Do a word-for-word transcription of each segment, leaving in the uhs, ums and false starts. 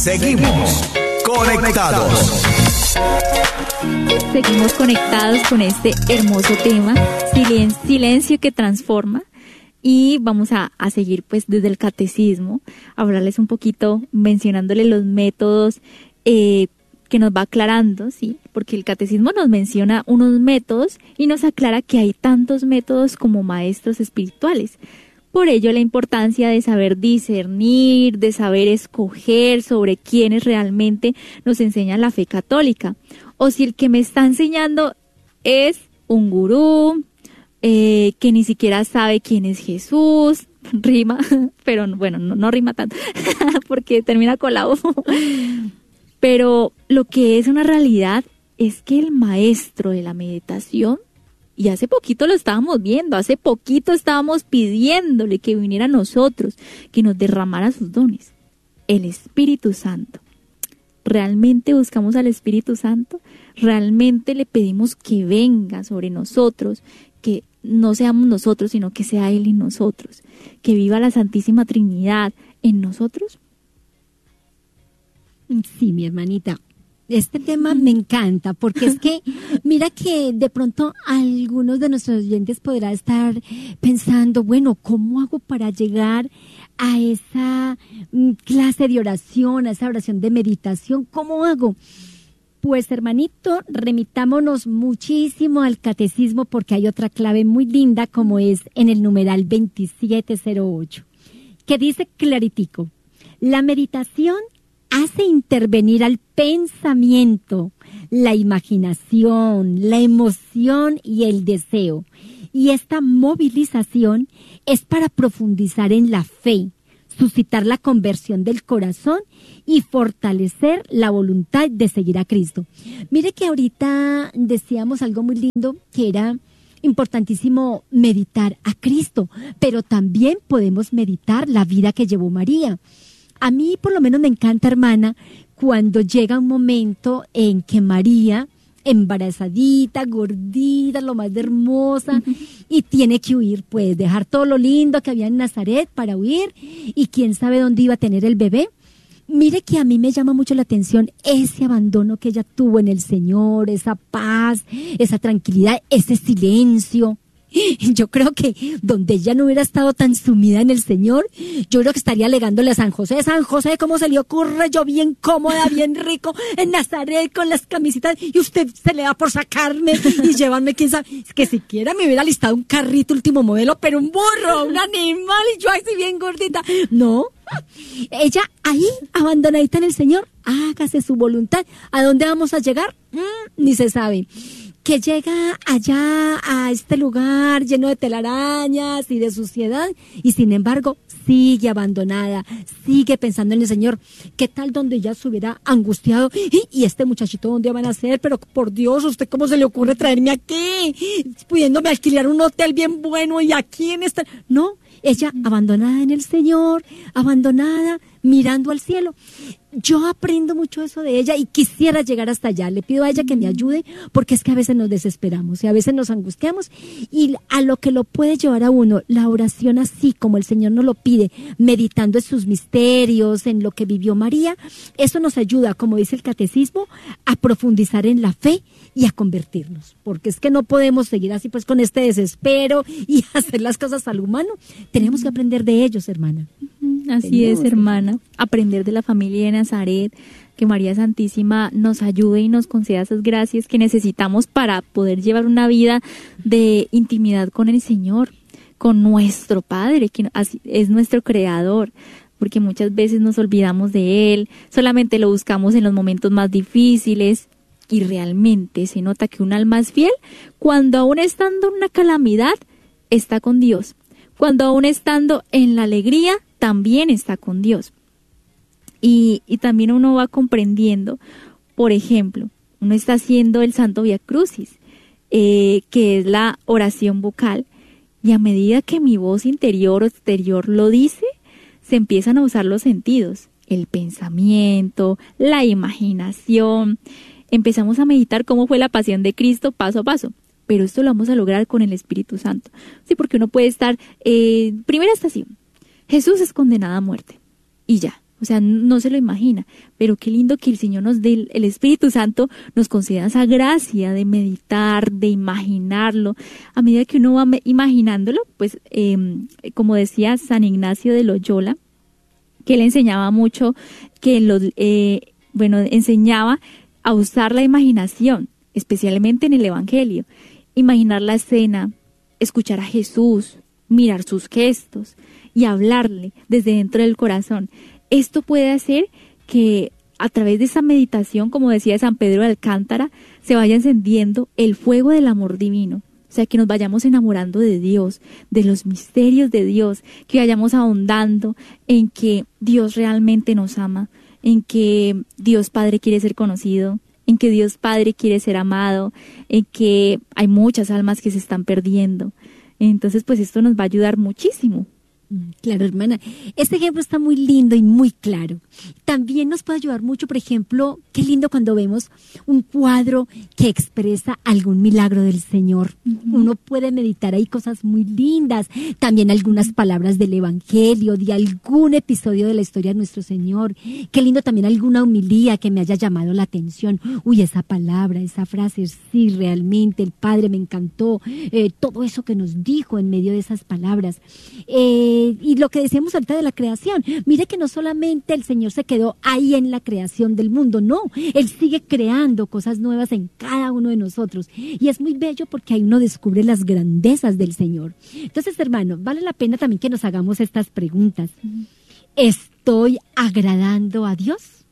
Seguimos conectados. Seguimos conectados con este hermoso tema, silen- silencio que transforma. Y vamos a, a seguir pues desde el catecismo, a hablarles un poquito, mencionándole los métodos eh, que nos va aclarando, ¿sí? Porque el catecismo nos menciona unos métodos y nos aclara que hay tantos métodos como maestros espirituales. Por ello la importancia de saber discernir, de saber escoger sobre quiénes realmente nos enseñan la fe católica. O si el que me está enseñando es un gurú, Eh, que ni siquiera sabe quién es Jesús, rima, pero bueno, no, no rima tanto, porque termina con la O. Pero lo que es una realidad es que el maestro de la meditación, y hace poquito lo estábamos viendo, hace poquito estábamos pidiéndole que viniera a nosotros, que nos derramara sus dones, el Espíritu Santo. ¿Realmente buscamos al Espíritu Santo? ¿Realmente le pedimos que venga sobre nosotros, que no seamos nosotros, sino que sea Él en nosotros, que viva la Santísima Trinidad en nosotros? Sí, mi hermanita, este tema me encanta, porque es que, mira que de pronto algunos de nuestros oyentes podrán estar pensando, bueno, ¿cómo hago para llegar a esa clase de oración, a esa oración de meditación? ¿Cómo hago? Pues, hermanito, remitámonos muchísimo al catecismo, porque hay otra clave muy linda, como es en el numeral veintisiete cero ocho, que dice claritico: la meditación hace intervenir al pensamiento, la imaginación, la emoción y el deseo. Y esta movilización es para profundizar en la fe, suscitar la conversión del corazón y fortalecer la voluntad de seguir a Cristo. Mire que ahorita decíamos algo muy lindo, que era importantísimo meditar a Cristo, pero también podemos meditar la vida que llevó María. A mí por lo menos me encanta, hermana, cuando llega un momento en que María, embarazadita, gordita, lo más de hermosa, uh-huh, y tiene que huir, pues dejar todo lo lindo que había en Nazaret para huir, y quién sabe dónde iba a tener el bebé. Mire que a mí me llama mucho la atención ese abandono que ella tuvo en el Señor, esa paz, esa tranquilidad, ese silencio. Yo creo que donde ella no hubiera estado tan sumida en el Señor, yo creo que estaría alegándole a San José: San José, ¿cómo se le ocurre? Yo bien cómoda, bien rico, en Nazaret con las camisitas, y usted se le da por sacarme y llevarme, quién sabe. Es que siquiera me hubiera listado un carrito último modelo, pero un burro, un animal, y yo así bien gordita. No, ella ahí, abandonadita en el Señor, hágase su voluntad. ¿A dónde vamos a llegar? Mm, ni se sabe. Que llega allá a este lugar lleno de telarañas y de suciedad, y sin embargo sigue abandonada, sigue pensando en el Señor. ¿Qué tal donde ella se hubiera angustiado? ¿Y, y este muchachito dónde van a ser? Pero por Dios, ¿usted cómo se le ocurre traerme aquí? Pudiéndome alquilar un hotel bien bueno y aquí en este... No, ella abandonada en el Señor, abandonada, mirando al cielo. Yo aprendo mucho eso de ella y quisiera llegar hasta allá. Le pido a ella que me ayude, porque es que a veces nos desesperamos y a veces nos angustiamos, y a lo que lo puede llevar a uno la oración, así como el Señor nos lo pide, meditando en sus misterios, en lo que vivió María, eso nos ayuda, como dice el catecismo, a profundizar en la fe y a convertirnos, porque es que no podemos seguir así pues con este desespero y hacer las cosas al humano. Tenemos que aprender de ellos, hermana. Así Tenemos, es, hermana, aprender de la familia de Nazaret, que María Santísima nos ayude y nos conceda esas gracias que necesitamos para poder llevar una vida de intimidad con el Señor, con nuestro Padre, que es nuestro Creador, porque muchas veces nos olvidamos de Él, solamente lo buscamos en los momentos más difíciles, y realmente se nota que un alma es fiel cuando aún estando en una calamidad está con Dios, cuando aún estando en la alegría también está con Dios. Y, y también uno va comprendiendo, por ejemplo, uno está haciendo el Santo Vía Crucis, eh, que es la oración vocal, y a medida que mi voz interior o exterior lo dice, se empiezan a usar los sentidos, el pensamiento, la imaginación. Empezamos a meditar cómo fue la pasión de Cristo paso a paso, pero esto lo vamos a lograr con el Espíritu Santo. Sí, porque uno puede estar, eh, primera estación, Jesús es condenado a muerte, y ya. O sea, no se lo imagina, pero qué lindo que el Señor nos dé, el Espíritu Santo nos conceda esa gracia de meditar, de imaginarlo. A medida que uno va imaginándolo, pues eh, como decía San Ignacio de Loyola, que él enseñaba mucho, que los, eh, bueno, enseñaba a usar la imaginación, especialmente en el Evangelio. Imaginar la escena, escuchar a Jesús, mirar sus gestos y hablarle desde dentro del corazón. Esto puede hacer que a través de esa meditación, como decía San Pedro de Alcántara, se vaya encendiendo el fuego del amor divino. O sea, que nos vayamos enamorando de Dios, de los misterios de Dios, que vayamos ahondando en que Dios realmente nos ama, en que Dios Padre quiere ser conocido, en que Dios Padre quiere ser amado, en que hay muchas almas que se están perdiendo. Entonces, pues esto nos va a ayudar muchísimo. Claro, hermana. Este ejemplo está muy lindo y muy claro. También nos puede ayudar mucho, por ejemplo, qué lindo cuando vemos un cuadro que expresa algún milagro del Señor. Uh-huh. Uno puede meditar ahí cosas muy lindas, también algunas palabras del Evangelio, de algún episodio de la historia de nuestro Señor. Qué lindo también alguna homilía que me haya llamado la atención. Uy, esa palabra, esa frase, sí, realmente el Padre me encantó. Eh, todo eso que nos dijo en medio de esas palabras. Eh, Y lo que decíamos ahorita de la creación, mire que no solamente el Señor se quedó ahí en la creación del mundo, no, Él sigue creando cosas nuevas en cada uno de nosotros. Y es muy bello porque ahí uno descubre las grandezas del Señor. Entonces, hermano, vale la pena también que nos hagamos estas preguntas. ¿Estoy agradando a Dios?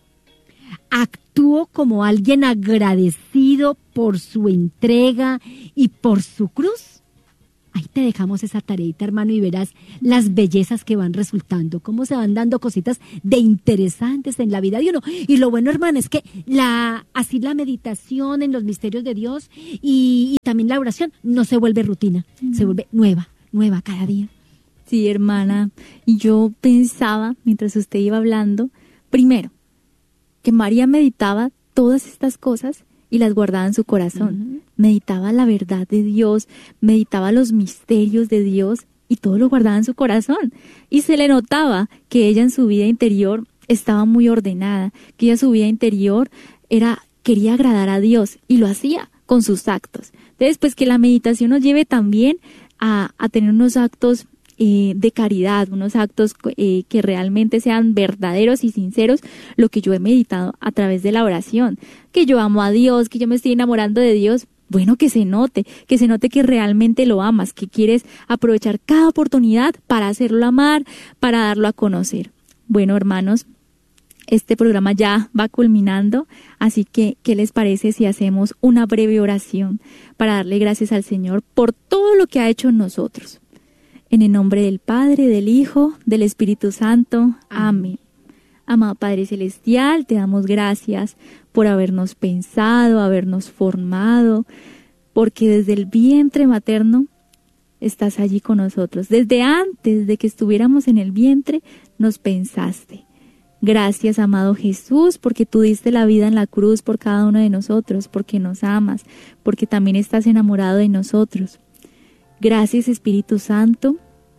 ¿Actúo como alguien agradecido por su entrega y por su cruz? Ahí te dejamos esa tareita, hermano, y verás las bellezas que van resultando, cómo se van dando cositas de interesantes en la vida de uno. Y lo bueno, hermana, es que la así la meditación en los misterios de Dios y, y también la oración no se vuelve rutina, mm. se vuelve nueva, nueva cada día. Sí, hermana, y yo pensaba, mientras usted iba hablando, primero, que María meditaba todas estas cosas y las guardaba en su corazón. Uh-huh. Meditaba la verdad de Dios, meditaba los misterios de Dios y todo lo guardaba en su corazón. Y se le notaba que ella en su vida interior estaba muy ordenada, que ella en su vida interior era, quería agradar a Dios y lo hacía con sus actos. Entonces, pues que la meditación nos lleve también a, a tener unos actos Eh, de caridad, unos actos eh, que realmente sean verdaderos y sinceros, lo que yo he meditado a través de la oración, que yo amo a Dios, que yo me estoy enamorando de Dios. Bueno, que se note, que se note que realmente lo amas, que quieres aprovechar cada oportunidad para hacerlo amar, para darlo a conocer. Bueno, hermanos, este programa ya va culminando, así que, ¿qué les parece si hacemos una breve oración para darle gracias al Señor por todo lo que ha hecho en nosotros? En el nombre del Padre, del Hijo, del Espíritu Santo. Amén. Amado Padre Celestial, te damos gracias por habernos pensado, habernos formado, porque desde el vientre materno estás allí con nosotros. Desde antes de que estuviéramos en el vientre, nos pensaste. Gracias, amado Jesús, porque tú diste la vida en la cruz por cada uno de nosotros, porque nos amas, porque también estás enamorado de nosotros. Gracias, Espíritu Santo,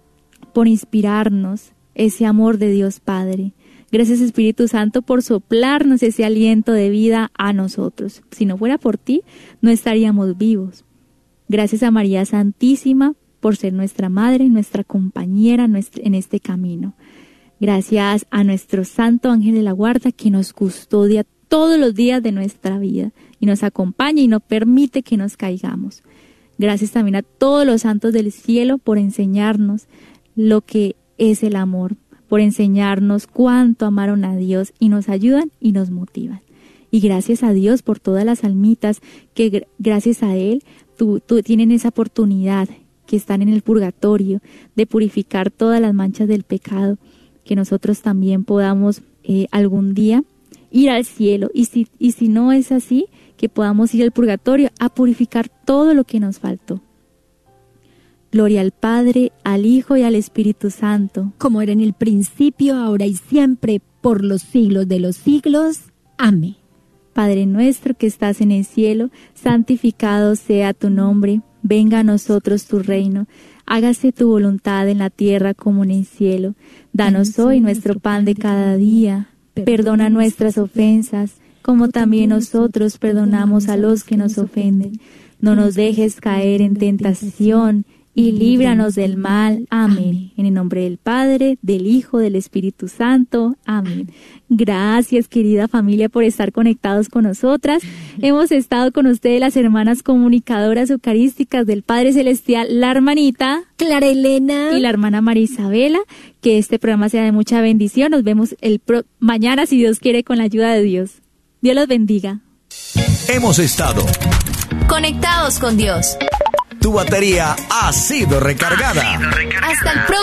por inspirarnos ese amor de Dios Padre. Gracias, Espíritu Santo, por soplarnos ese aliento de vida a nosotros. Si no fuera por ti, no estaríamos vivos. Gracias a María Santísima por ser nuestra madre, nuestra compañera en este camino. Gracias a nuestro Santo Ángel de la Guarda que nos custodia todos los días de nuestra vida y nos acompaña y no permite que nos caigamos. Gracias también a todos los santos del cielo por enseñarnos lo que es el amor, por enseñarnos cuánto amaron a Dios y nos ayudan y nos motivan. Y gracias a Dios por todas las almitas que gracias a Él tú, tú tienen esa oportunidad, que están en el purgatorio, de purificar todas las manchas del pecado, que nosotros también podamos eh, algún día ir al cielo. Y si, y si no es así, que podamos ir al purgatorio a purificar todo lo que nos faltó. Gloria al Padre, al Hijo y al Espíritu Santo. Como era en el principio, ahora y siempre, por los siglos de los siglos. Amén. Padre nuestro que estás en el cielo, santificado sea tu nombre, venga a nosotros tu reino, hágase tu voluntad en la tierra como en el cielo. Danos hoy nuestro pan de cada día, perdona nuestras ofensas, como también nosotros perdonamos a los que nos ofenden. No nos dejes caer en tentación, y líbranos del mal. Amén. En el nombre del Padre, del Hijo, del Espíritu Santo. Amén. Gracias, querida familia, por estar conectados con nosotras. Hemos estado con ustedes las hermanas comunicadoras eucarísticas del Padre Celestial, la hermanita Clara Elena y la hermana María Isabela. Que este programa sea de mucha bendición. Nos vemos el pro- mañana, si Dios quiere, con la ayuda de Dios. Dios los bendiga. Hemos estado Conectados con Dios. Tu batería ha sido recargada. Hasta el próximo.